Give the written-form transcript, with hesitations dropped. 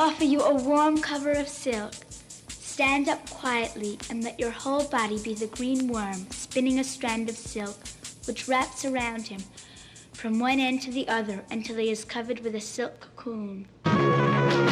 offer you a warm cover of silk. Stand up quietly and let your whole body be the green worm spinning a strand of silk which wraps around him from one end to the other until he is covered with a silk cocoon.